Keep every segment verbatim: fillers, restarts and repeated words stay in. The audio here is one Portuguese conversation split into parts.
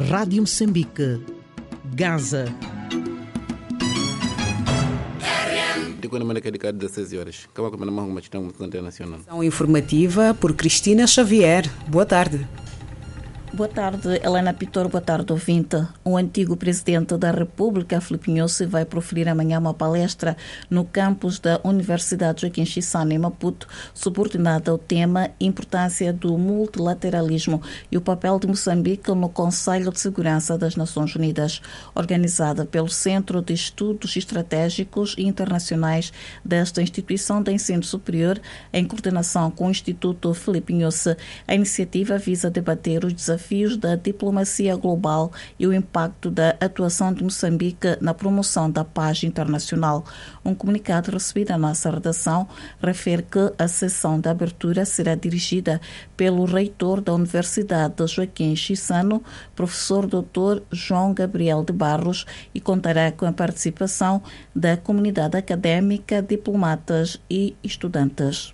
Rádio Moçambique, Gaza. São informativa por Cristina Xavier. Boa tarde. Boa tarde, Helena Pitor. Boa tarde, ouvinte. O antigo presidente da República, Filipe Nyusi, vai proferir amanhã uma palestra no campus da Universidade Joaquim Chissano, em Maputo, subordinada ao tema Importância do Multilateralismo e o papel de Moçambique no Conselho de Segurança das Nações Unidas, organizada pelo Centro de Estudos Estratégicos e Internacionais desta instituição de ensino superior, em coordenação com o Instituto Filipe Nyusi. A iniciativa visa debater os desafios desafios da diplomacia global e o impacto da atuação de Moçambique na promoção da paz internacional. Um comunicado recebido à nossa redação refere que a sessão de abertura será dirigida pelo reitor da Universidade Joaquim Chissano, professor doutor João Gabriel de Barros, e contará com a participação da comunidade académica, diplomatas e estudantes.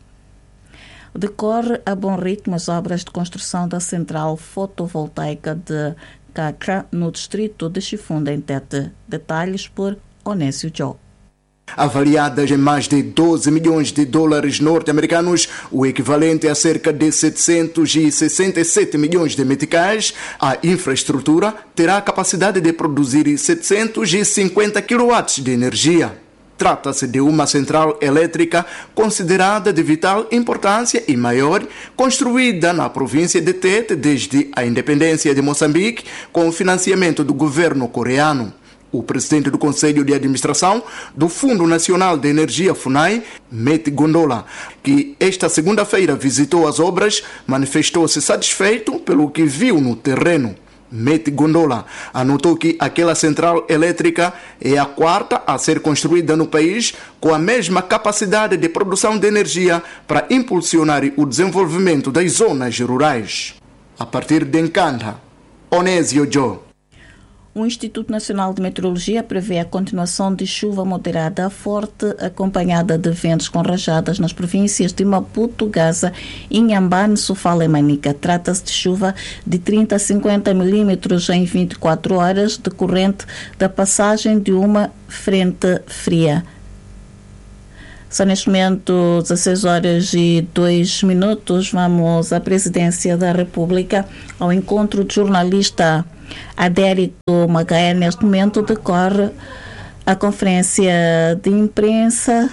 Decorre a bom ritmo as obras de construção da central fotovoltaica de Cacra, no distrito de Chifunda, em Tete. Detalhes por Onésio Jó. Avaliadas em mais de doze milhões de dólares norte-americanos, o equivalente a cerca de setecentos e sessenta e sete milhões de meticais, a infraestrutura terá a capacidade de produzir setecentos e cinquenta quilowatts de energia. Trata-se de uma central elétrica considerada de vital importância e maior, construída na província de Tete desde a independência de Moçambique, com o financiamento do governo coreano. O presidente do Conselho de Administração do Fundo Nacional de Energia FUNAI, Meti Gondola, que esta segunda-feira visitou as obras, manifestou-se satisfeito pelo que viu no terreno. Meti Gondola anotou que aquela central elétrica é a quarta a ser construída no país, com a mesma capacidade de produção de energia para impulsionar o desenvolvimento das zonas rurais. A partir de Nkanda, Onésio Jó. O Instituto Nacional de Meteorologia prevê a continuação de chuva moderada a forte, acompanhada de ventos com rajadas nas províncias de Maputo, Gaza, Inhambane, Sofala e Manica. Trata-se de chuva de trinta a cinquenta milímetros em vinte e quatro horas, decorrente da passagem de uma frente fria. São neste momento dezesseis horas e dois minutos. Vamos à Presidência da República, ao encontro de jornalista Adérito Magaé. Neste momento decorre a conferência de imprensa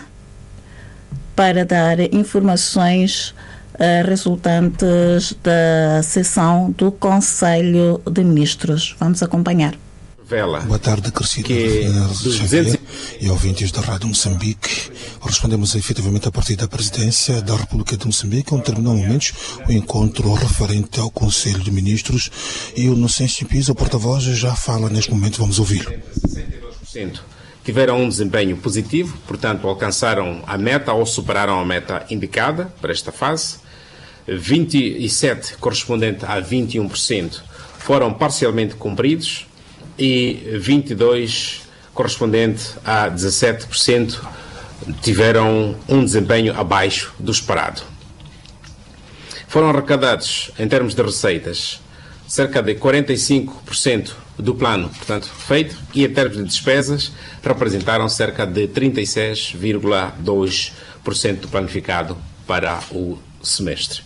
para dar informações uh, resultantes da sessão do Conselho de Ministros. Vamos acompanhar. Vela. Boa tarde, Cristina que duzentos... e ouvintes da Rádio Moçambique. Respondemos efetivamente a partir da Presidência da República de Moçambique, onde terminou momentos o encontro referente ao Conselho de Ministros, e o Inocêncio Pisa, o porta-voz, já fala neste momento. Vamos ouvi-lo. sessenta e dois por cento tiveram um desempenho positivo, portanto alcançaram a meta ou superaram a meta indicada para esta fase. vinte e sete por cento, correspondente a vinte e um por cento, foram parcialmente cumpridos, e vinte e dois por cento, correspondente a dezassete por cento, tiveram um desempenho abaixo do esperado. Foram arrecadados, em termos de receitas, cerca de quarenta e cinco por cento do plano, portanto, feito, e em termos de despesas, representaram cerca de trinta e seis vírgula dois por cento do planificado para o semestre,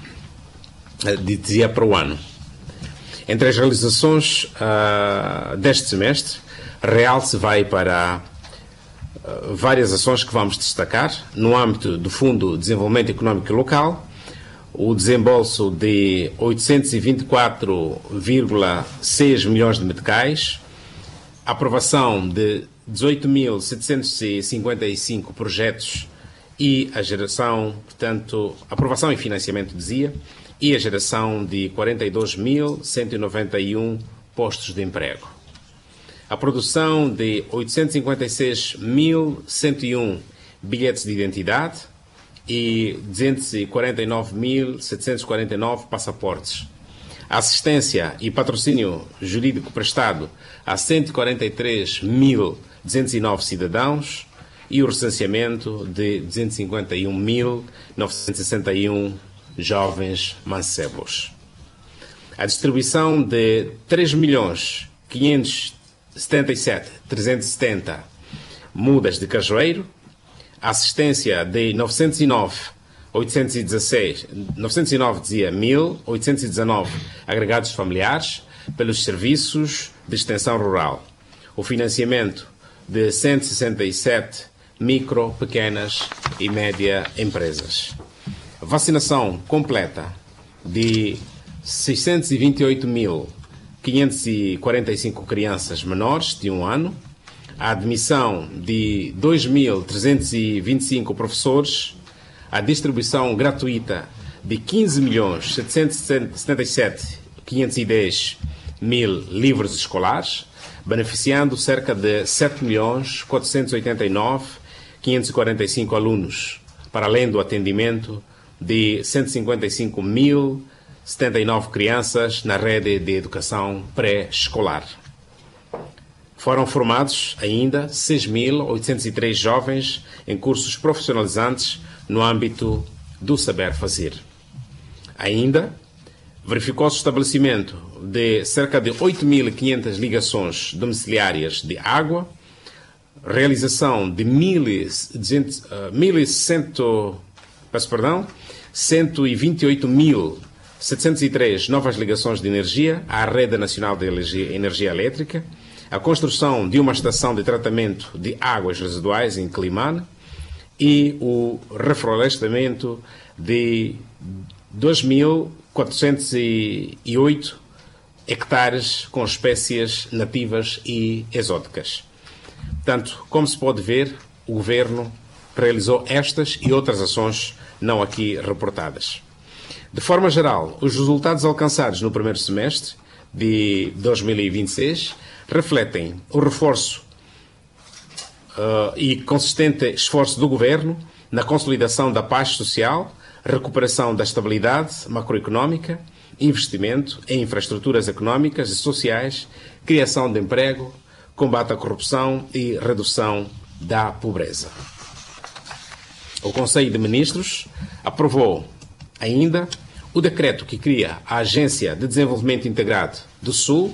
dizia para o ano. Entre as realizações uh, deste semestre, realce vai para uh, várias ações que vamos destacar. No âmbito do Fundo de Desenvolvimento Económico Local, o desembolso de oitocentos e vinte e quatro vírgula seis milhões de meticais, a aprovação de dezoito mil setecentos e cinquenta e cinco projetos e a geração, portanto, aprovação e financiamento, dizia, e a geração de quarenta e dois mil cento e noventa e um postos de emprego. A produção de oitocentos e cinquenta e seis mil cento e um bilhetes de identidade e duzentos e quarenta e nove mil setecentos e quarenta e nove passaportes. A assistência e patrocínio jurídico prestado a cento e quarenta e três mil duzentos e nove cidadãos e o recenseamento de duzentos e cinquenta e um mil novecentos e sessenta e um jovens mancebos. a distribuição de três milhões quinhentos e setenta e sete mil trezentos e setenta mudas de cajueiro, a assistência de novecentos e nove mil oitocentos e dezesseis, novecentos e nove dizia mil oitocentos e dezenove agregados familiares pelos serviços de extensão rural, o financiamento de cento e sessenta e sete micro, pequenas e média empresas, a vacinação completa de seiscentos e vinte e oito mil quinhentas e quarenta e cinco crianças menores de um ano, a admissão de dois mil trezentos e vinte e cinco professores, a distribuição gratuita de quinze milhões setecentos e setenta e sete mil quinhentos e dez mil livros escolares, beneficiando cerca de sete milhões quatrocentos e oitenta e nove mil quinhentos e quarenta e cinco alunos, para além do atendimento de cento e cinquenta e cinco mil setenta e nove crianças na rede de educação pré-escolar. Foram formados ainda seis mil oitocentos e três jovens em cursos profissionalizantes no âmbito do saber fazer. Ainda verificou-se o estabelecimento de cerca de oito mil e quinhentas ligações domiciliárias de água, realização de mil e cem, peço perdão, cento e vinte e oito mil setecentos e três novas ligações de energia à Rede Nacional de Energia Elétrica, a construção de uma estação de tratamento de águas residuais em Climane e o reflorestamento de dois mil quatrocentos e oito hectares com espécies nativas e exóticas. Portanto, como se pode ver, o Governo realizou estas e outras ações não aqui reportadas. De forma geral, os resultados alcançados no primeiro semestre de dois mil e vinte e seis refletem o reforço uh, e consistente esforço do Governo na consolidação da paz social, recuperação da estabilidade macroeconómica, investimento em infraestruturas económicas e sociais, criação de emprego, combate à corrupção e redução da pobreza. O Conselho de Ministros aprovou ainda o decreto que cria a Agência de Desenvolvimento Integrado do Sul,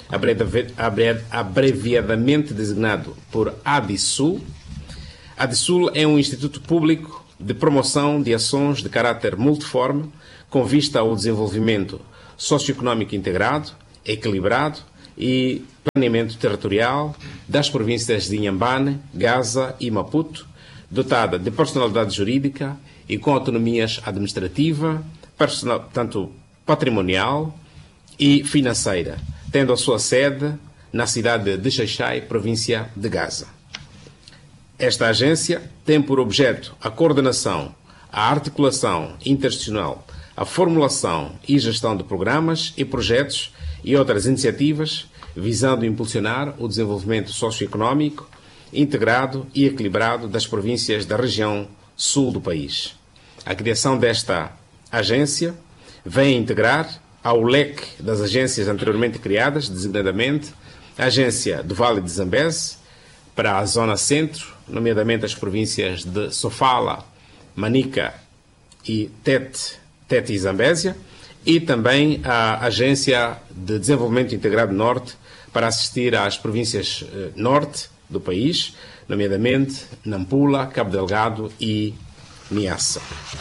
abreviadamente designado por ADISUL. ADISUL é um instituto público de promoção de ações de caráter multiforme com vista ao desenvolvimento socioeconómico integrado, equilibrado e planeamento territorial das províncias de Inhambane, Gaza e Maputo, dotada de personalidade jurídica e com autonomias administrativa, personal, tanto patrimonial e financeira, tendo a sua sede na cidade de Xai-Xai, província de Gaza. Esta agência tem por objeto a coordenação, a articulação interinstitucional, a formulação e gestão de programas e projetos e outras iniciativas visando impulsionar o desenvolvimento socioeconómico integrado e equilibrado das províncias da região sul do país. A criação desta agência vem integrar ao leque das agências anteriormente criadas, designadamente a Agência do Vale de Zambeze para a Zona Centro, nomeadamente as províncias de Sofala, Manica e Tete, Tete e Zambésia, e também a Agência de Desenvolvimento Integrado Norte para assistir às províncias eh, norte do país, nomeadamente Nampula, Cabo Delgado e Niassa.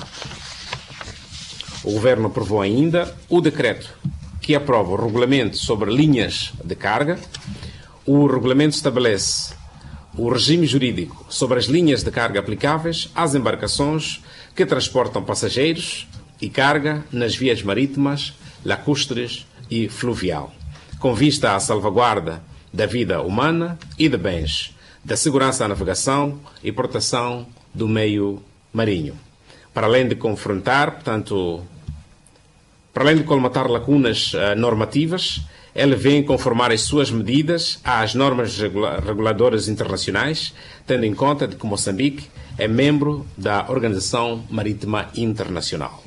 O Governo aprovou ainda o decreto que aprova o regulamento sobre linhas de carga. O regulamento estabelece o regime jurídico sobre as linhas de carga aplicáveis às embarcações que transportam passageiros e carga nas vias marítimas, lacustres e fluvial, com vista à salvaguarda da vida humana e de bens, da segurança à navegação e proteção do meio marinho. Para além de confrontar, portanto, para além de colmatar lacunas uh, normativas, ele vem conformar as suas medidas às normas regula- reguladoras internacionais, tendo em conta de que Moçambique é membro da Organização Marítima Internacional.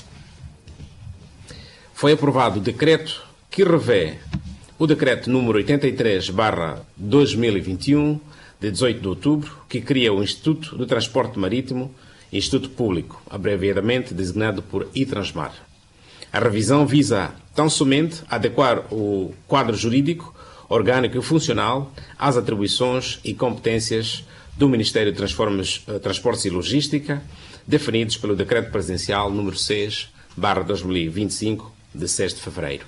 Foi aprovado o decreto que revê o decreto número oitenta e três barra dois mil e vinte e um, de dezoito de outubro, que cria o Instituto do Transporte Marítimo, Instituto Público, abreviadamente designado por ITransMar. A revisão visa tão somente adequar o quadro jurídico, orgânico e funcional às atribuições e competências do Ministério de Transportes e Logística, definidos pelo Decreto Presidencial número seis barra dois mil e vinte e cinco, de seis de fevereiro.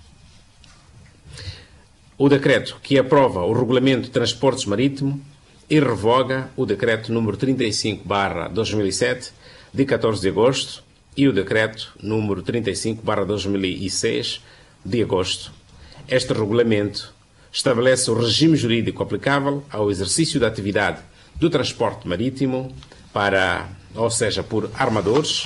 O decreto que aprova o Regulamento de Transportes Marítimo e revoga o Decreto número trinta e cinco barra dois mil e sete, de catorze de agosto, e o Decreto número trinta e cinco barra dois mil e seis, de agosto. Este regulamento estabelece o regime jurídico aplicável ao exercício da atividade do transporte marítimo para, ou seja, por armadores,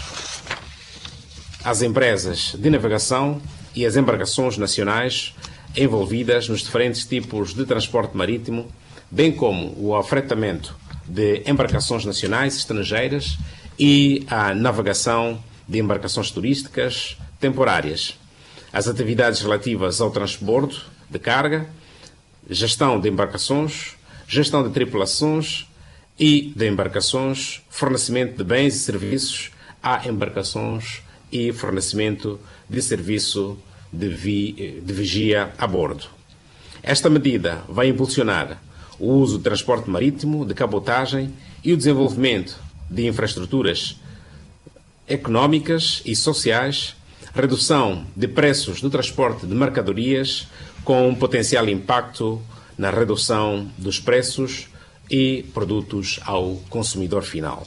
as empresas de navegação e as embarcações nacionais envolvidas nos diferentes tipos de transporte marítimo, bem como o afretamento de embarcações nacionais e estrangeiras e a navegação de embarcações turísticas temporárias, as atividades relativas ao transbordo de carga, gestão de embarcações, gestão de tripulações e de embarcações, fornecimento de bens e serviços a embarcações e fornecimento de serviço de, vi, de vigia a bordo. Esta medida vai impulsionar o uso do transporte marítimo de cabotagem e o desenvolvimento de infraestruturas económicas e sociais, redução de preços do transporte de mercadorias, com um potencial impacto na redução dos preços e produtos ao consumidor final.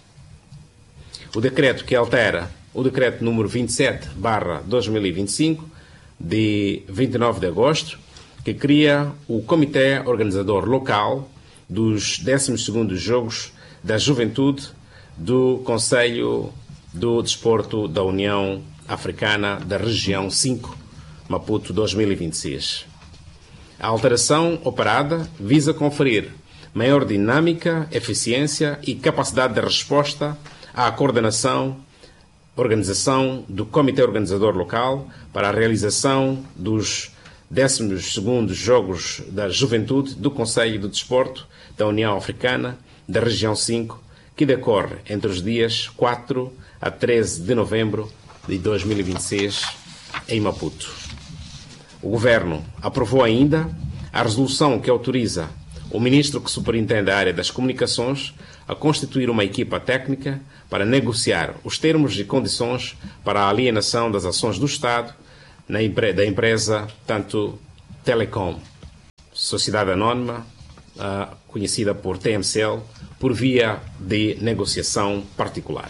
O decreto que altera o decreto número vinte e sete barra dois mil e vinte e cinco, de vinte e nove de agosto, que cria o Comitê Organizador Local dos décimos segundos Jogos da Juventude do Conselho do Desporto da União Africana da Região cinco, Maputo dois mil e vinte e seis. A alteração operada visa conferir maior dinâmica, eficiência e capacidade de resposta à coordenação, organização do Comitê Organizador Local para a realização dos décimos segundos Jogos da Juventude do Conselho do Desporto da União Africana da Região cinco, que decorre entre os dias quatro a treze de novembro de dois mil e vinte e seis em Maputo. O Governo aprovou ainda a resolução que autoriza o Ministro que superintende a área das comunicações a constituir uma equipa técnica para negociar os termos e condições para a alienação das ações do Estado na empre- da empresa, tanto Telecom, Sociedade Anónima, uh, conhecida por T M C L, por via de negociação particular.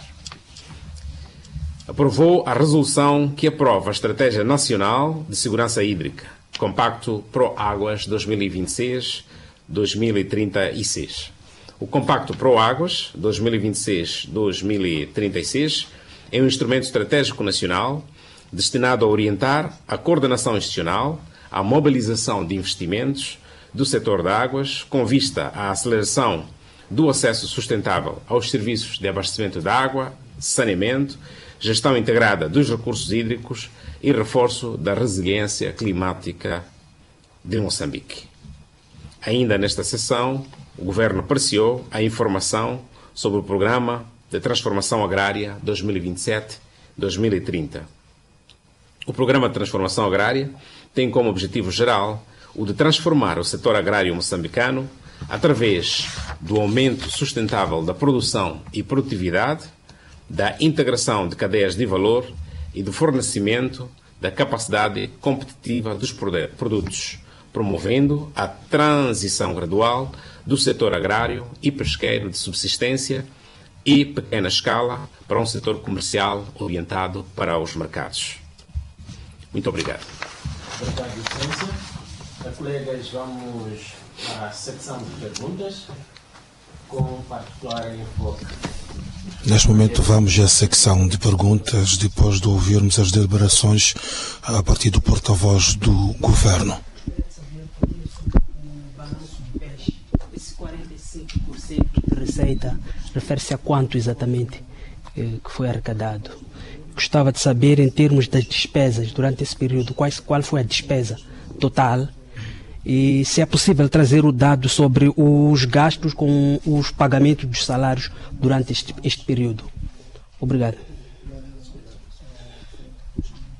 Aprovou a resolução que aprova a Estratégia Nacional de Segurança Hídrica, Compacto Pro-Águas dois mil e vinte e seis a dois mil e trinta e seis. O Compacto Pro-Águas dois mil e vinte e seis a dois mil e trinta e seis é um instrumento estratégico nacional destinado a orientar a coordenação institucional, a mobilização de investimentos do setor de águas, com vista à aceleração do acesso sustentável aos serviços de abastecimento de água, saneamento, gestão integrada dos recursos hídricos e reforço da resiliência climática de Moçambique. Ainda nesta sessão, o Governo apreciou a informação sobre o Programa de Transformação Agrária dois mil e vinte e sete a dois mil e trinta. O Programa de Transformação Agrária tem como objetivo geral o de transformar o setor agrário moçambicano através do aumento sustentável da produção e produtividade, da integração de cadeias de valor e do fornecimento da capacidade competitiva dos produtos, promovendo a transição gradual do setor agrário e pesqueiro de subsistência e pequena escala para um setor comercial orientado para os mercados. Muito obrigado. Obrigado, licença. Colegas, vamos à secção de perguntas, com particular enfoque. Neste momento vamos à secção de perguntas, depois de ouvirmos as deliberações a partir do porta-voz do Governo. Esse quarenta e cinco por cento de receita refere-se a quanto exatamente que foi arrecadado? Gostava de saber, em termos das despesas, durante esse período, quais, qual foi a despesa total e se é possível trazer o dado sobre os gastos com os pagamentos dos salários durante este, este período. Obrigado.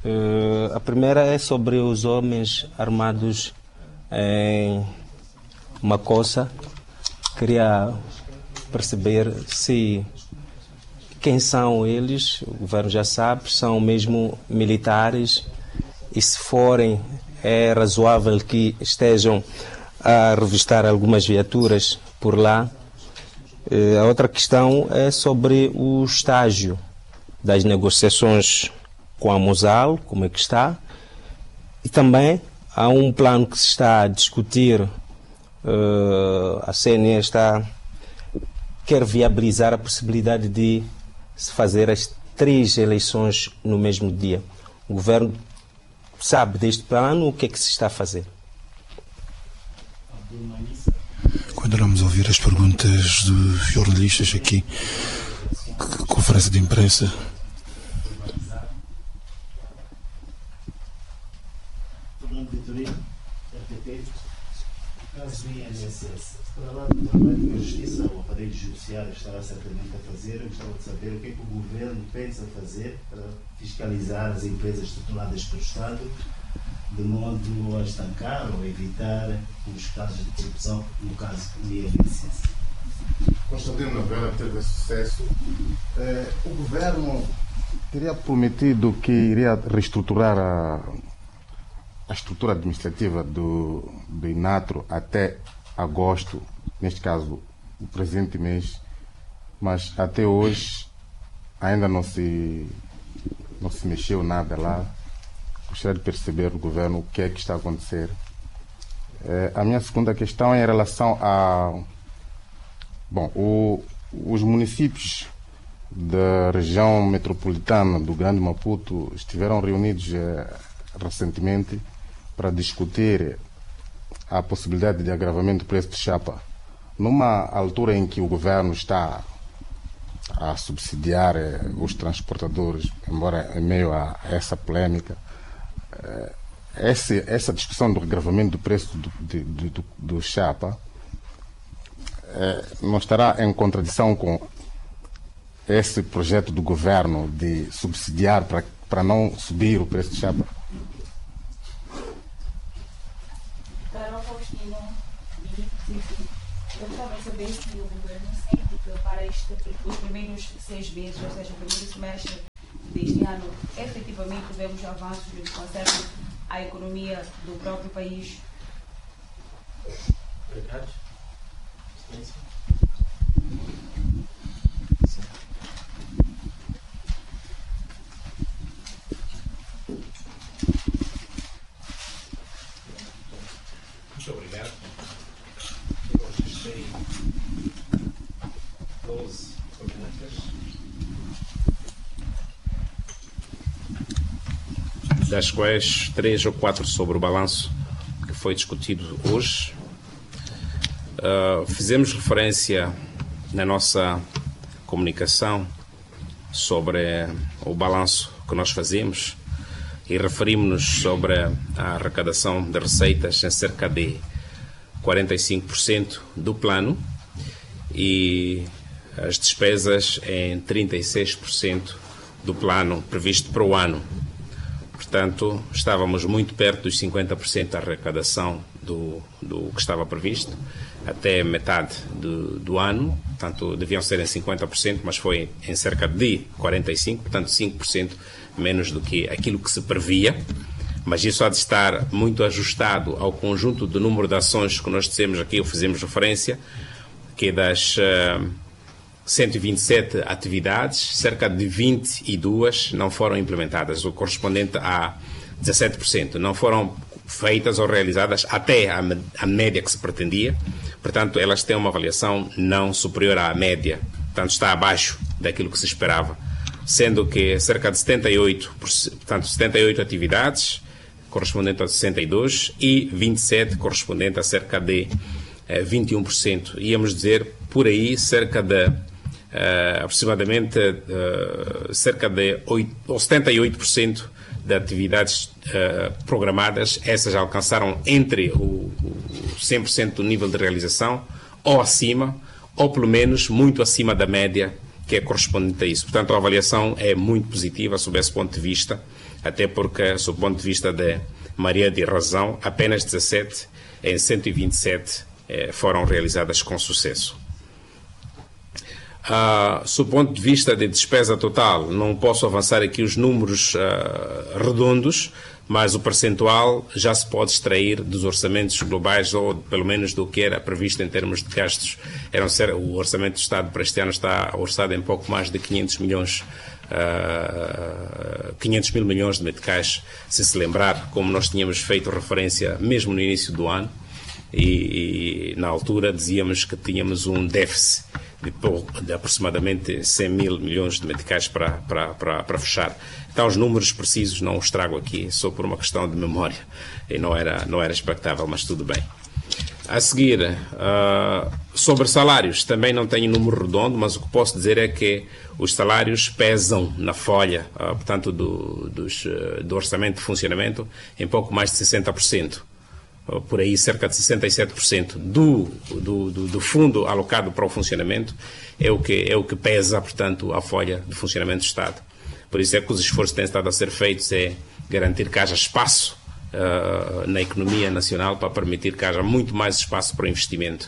Uh, a primeira é sobre os homens armados em Macossa. Queria perceber se quem são eles, o governo já sabe, são mesmo militares, e se forem, é razoável que estejam a revistar algumas viaturas por lá. Uh, a outra questão é sobre o estágio das negociações com a Mosal, como é que está, e também há um plano que se está a discutir, uh, a C N E está, quer viabilizar a possibilidade de se fazer as três eleições no mesmo dia. O governo sabe deste plano, o que é que se está a fazer? Quando vamos ouvir as perguntas dos jornalistas aqui, conferência de imprensa. Caso do I N S S, para lá do trabalho que a Justiça, o aparelho judiciário estava certamente a fazer, eu gostava de saber o que é que o Governo pensa fazer para fiscalizar as empresas tuteladas pelo Estado, de modo a estancar ou evitar os casos de corrupção, no caso do I N S S. Constantino Novela teve sucesso. Eh, o Governo teria prometido que iria reestruturar a a estrutura administrativa do, do INATRO até agosto, neste caso o presente mês, mas até hoje ainda não se, não se mexeu nada lá. Gostaria de perceber do governo o que é que está a acontecer. É, a minha segunda questão é em relação a... Bom, o, os municípios da região metropolitana do Grande Maputo estiveram reunidos é, recentemente para discutir a possibilidade de agravamento do preço de chapa, numa altura em que o governo está a subsidiar eh, os transportadores, embora em meio a essa polêmica. Eh, esse, essa discussão do agravamento do preço do, de, de, do, do chapa eh, não estará em contradição com esse projeto do governo de subsidiar para, para não subir o preço de chapa? Eu gostava de saber se o governo sente que para este, os primeiros seis meses, ou seja, o primeiro semestre deste ano, efetivamente tivemos avanços no que concerne à economia do próprio país. Obrigado. Muito obrigado. doze perguntas, das quais três ou quatro sobre o balanço que foi discutido hoje. Uh, fizemos referência na nossa comunicação sobre o balanço que nós fazemos e referimos-nos sobre a arrecadação de receitas em cerca de quarenta e cinco por cento do plano e as despesas em trinta e seis por cento do plano previsto para o ano. Portanto, estávamos muito perto dos cinquenta por cento da arrecadação do, do que estava previsto até metade do, do ano. Portanto, deviam ser em cinquenta por cento, mas foi em cerca de quarenta e cinco por cento, portanto cinco por cento menos do que aquilo que se previa. Mas isso há de estar muito ajustado ao conjunto do número de ações que nós dissemos aqui, ou fizemos referência, que das uh, cento e vinte e sete atividades, cerca de vinte e duas não foram implementadas, o correspondente a dezassete por cento. Não foram feitas ou realizadas até a, a média que se pretendia. Portanto, elas têm uma avaliação não superior à média. Portanto, está abaixo daquilo que se esperava. Sendo que cerca de setenta e oito por cento, portanto, setenta e oito atividades, correspondente a sessenta e dois, e vinte e sete, correspondente a cerca de eh, vinte e um por cento. Íamos dizer, por aí, cerca de Uh, aproximadamente uh, cerca de oito, ou setenta e oito por cento de atividades uh, programadas, essas alcançaram entre o, o cem por cento do nível de realização, ou acima, ou pelo menos muito acima da média que é correspondente a isso. Portanto, a avaliação é muito positiva sob esse ponto de vista. até porque, sob o ponto de vista de Maria de razão, apenas dezassete em cento e vinte e sete eh, foram realizadas com sucesso. Uh, sob o ponto de vista de despesa total, não posso avançar aqui os números uh, redondos, mas o percentual já se pode extrair dos orçamentos globais, ou pelo menos do que era previsto em termos de gastos. Era um, o orçamento do Estado para este ano está orçado em pouco mais de quinhentos milhões, uh, quinhentos mil milhões de meticais, se se lembrar, como nós tínhamos feito referência mesmo no início do ano, e, e na altura dizíamos que tínhamos um déficit de, de aproximadamente cem mil milhões de meticais para, para, para, para fechar. Então, os números precisos não os trago aqui, só por uma questão de memória, e não era, não era expectável, mas tudo bem. A seguir, uh, sobre salários, também não tenho número redondo, mas o que posso dizer é que os salários pesam na folha, uh, portanto, do, dos, uh, do orçamento de funcionamento, em pouco mais de sessenta por cento. Por aí cerca de sessenta e sete por cento do, do, do, do fundo alocado para o funcionamento é o que, é o que pesa, portanto, a folha de funcionamento do Estado. Por isso é que os esforços que têm estado a ser feitos é garantir que haja espaço uh, na economia nacional para permitir que haja muito mais espaço para o investimento.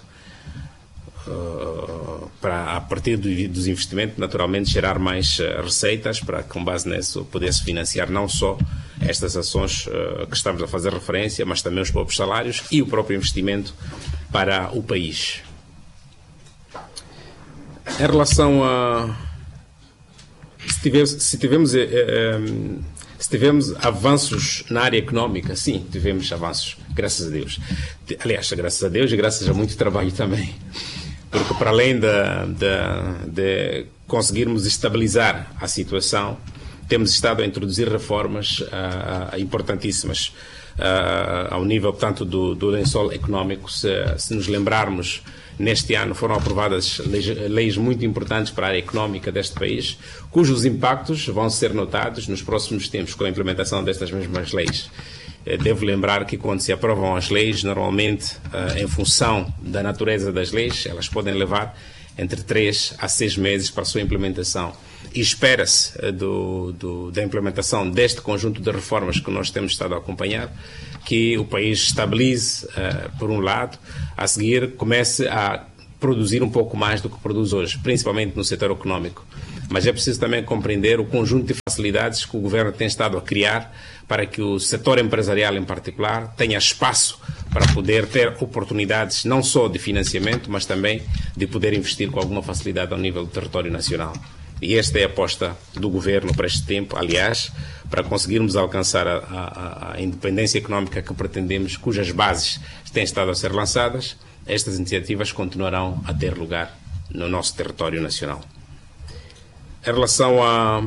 Uh, para, a partir do, dos investimentos, naturalmente, gerar mais uh, receitas para, com base nisso, poder-se financiar não só estas ações uh, que estamos a fazer referência, mas também os próprios salários e o próprio investimento para o país. Em relação a... Se tivemos, se tivemos, eh, eh, se tivemos avanços na área económica, sim, tivemos avanços, graças a Deus. Aliás, graças a Deus e graças a muito trabalho também. Porque para além de, de, de conseguirmos estabilizar a situação, temos estado a introduzir reformas uh, importantíssimas uh, ao nível, portanto, do, do lençol económico. Se, se nos lembrarmos, neste ano foram aprovadas leis, leis muito importantes para a área económica deste país, cujos impactos vão ser notados nos próximos tempos com a implementação destas mesmas leis. Devo lembrar que quando se aprovam as leis, normalmente, uh, em função da natureza das leis, elas podem levar entre três a seis meses para a sua implementação. E espera-se uh, do, do, da implementação deste conjunto de reformas que nós temos estado a acompanhar, que o país estabilize, uh, por um lado, a seguir comece a produzir um pouco mais do que produz hoje, principalmente no setor económico. Mas é preciso também compreender o conjunto de facilidades que o governo tem estado a criar para que o setor empresarial, em particular, tenha espaço para poder ter oportunidades não só de financiamento, mas também de poder investir com alguma facilidade ao nível do território nacional. E esta é a aposta do governo para este tempo, aliás, para conseguirmos alcançar a, a, a independência económica que pretendemos, cujas bases têm estado a ser lançadas. Estas iniciativas continuarão a ter lugar no nosso território nacional. Em relação à,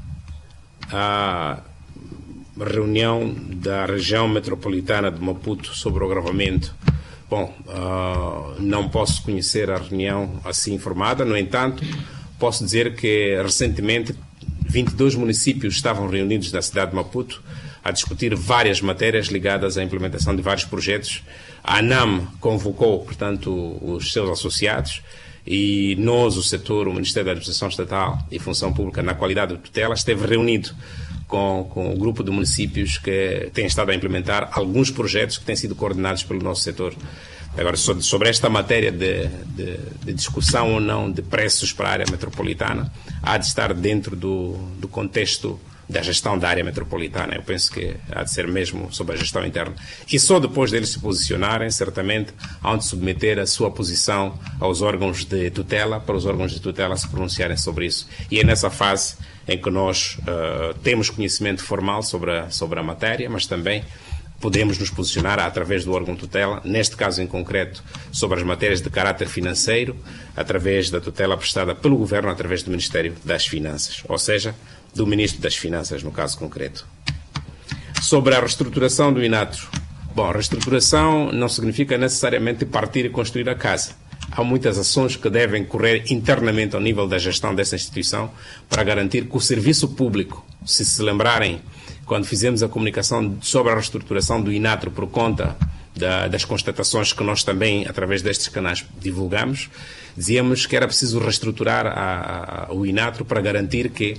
à reunião da região metropolitana de Maputo sobre o agravamento, bom, uh, não posso conhecer a reunião assim informada, no entanto, posso dizer que recentemente vinte e dois municípios estavam reunidos na cidade de Maputo a discutir várias matérias ligadas à implementação de vários projetos. A ANAM convocou, portanto, os seus associados, e nós, o setor, o Ministério da Administração Estatal e Função Pública, na qualidade de tutela, esteve reunido com, com o grupo de municípios que têm estado a implementar alguns projetos que têm sido coordenados pelo nosso setor. Agora, sobre esta matéria de, de, de discussão ou não de preços para a área metropolitana, há de estar dentro do, do contexto da gestão da área metropolitana. Eu penso que há de ser mesmo sobre a gestão interna. E só depois deles se posicionarem, certamente, hão de submeter a sua posição aos órgãos de tutela, para os órgãos de tutela se pronunciarem sobre isso. E é nessa fase em que nós uh, temos conhecimento formal sobre a, sobre a matéria, mas também podemos nos posicionar através do órgão de tutela, neste caso em concreto, sobre as matérias de caráter financeiro, através da tutela prestada pelo Governo, através do Ministério das Finanças, ou seja, do Ministro das Finanças, no caso concreto. Sobre a reestruturação do INATRO. Bom, reestruturação não significa necessariamente partir e construir a casa. Há muitas ações que devem correr internamente ao nível da gestão dessa instituição para garantir que o serviço público, se se lembrarem, quando fizemos a comunicação sobre a reestruturação do INATRO por conta da, das constatações que nós também, através destes canais, divulgamos, dizíamos que era preciso reestruturar a, a, o INATRO para garantir que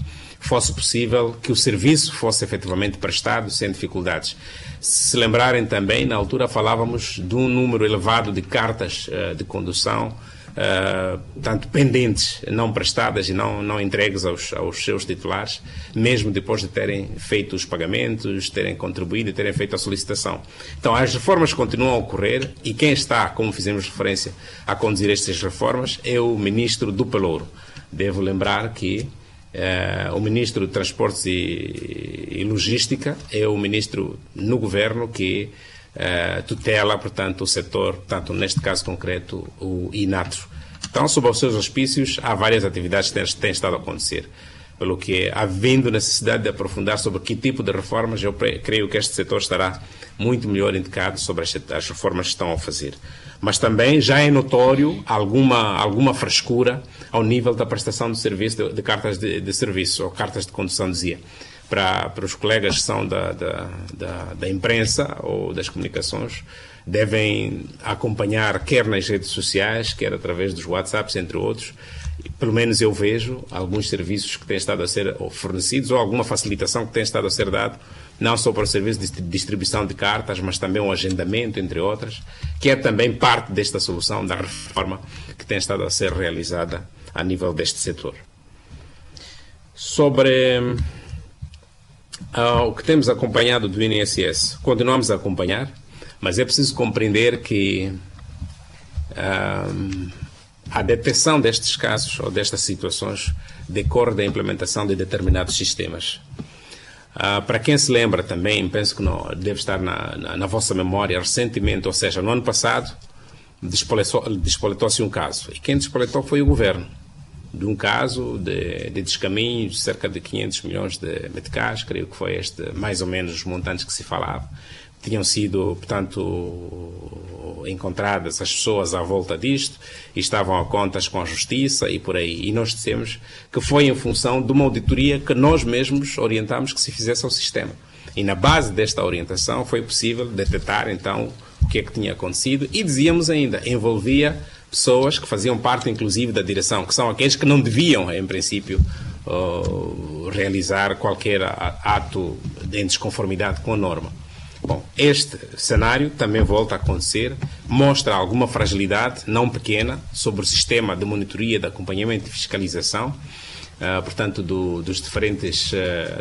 fosse possível que o serviço fosse efetivamente prestado sem dificuldades. Se se lembrarem também, na altura falávamos de um número elevado de cartas uh, de condução, uh, tanto pendentes, não prestadas e não, não entregues aos, aos seus titulares, mesmo depois de terem feito os pagamentos, terem contribuído e terem feito a solicitação. Então, as reformas continuam a ocorrer e quem está, como fizemos referência, a conduzir estas reformas é o Ministro do Pelouro. Devo lembrar que Uh, o Ministro de Transportes e, e Logística é o Ministro no Governo que uh, tutela, portanto, o setor, portanto, neste caso concreto, o INATRO. Então, sob os seus auspícios, há várias atividades que têm, têm estado a acontecer. Pelo que, havendo necessidade de aprofundar sobre que tipo de reformas, eu creio que este setor estará muito melhor indicado sobre as, as reformas que estão a fazer. Mas também já é notório alguma, alguma frescura ao nível da prestação de serviço, de, de cartas de, de serviço, ou cartas de condução, dizia. Para, para os colegas que são da, da, da, da imprensa ou das comunicações, devem acompanhar quer nas redes sociais, quer através dos WhatsApps, entre outros. Pelo menos eu vejo alguns serviços que têm estado a ser fornecidos ou alguma facilitação que tem estado a ser dado, não só para o serviço de distribuição de cartas, mas também o agendamento, entre outras, que é também parte desta solução da reforma que tem estado a ser realizada a nível deste setor. Sobre uh, o que temos acompanhado do I N S S, continuamos a acompanhar, mas é preciso compreender que uh, a detecção destes casos ou destas situações decorre da implementação de determinados sistemas. Uh, para quem se lembra também, penso que não, deve estar na, na, na vossa memória, recentemente, ou seja, no ano passado, despoletou-se um caso. E quem despoletou foi o Governo. De um caso de, de descaminho de cerca de quinhentos milhões de meticais, creio que foi este mais ou menos os montantes que se falava. Tinham sido, portanto, encontradas as pessoas à volta disto e estavam a contas com a Justiça e por aí. E nós dissemos que foi em função de uma auditoria que nós mesmos orientámos que se fizesse ao sistema. E na base desta orientação foi possível detectar, então, o que é que tinha acontecido e dizíamos ainda, envolvia pessoas que faziam parte, inclusive, da direção, que são aqueles que não deviam, em princípio, uh, realizar qualquer ato em desconformidade com a norma. Bom, este cenário também volta a acontecer, mostra alguma fragilidade, não pequena, sobre o sistema de monitoria, de acompanhamento e fiscalização, uh, portanto, do, dos diferentes uh,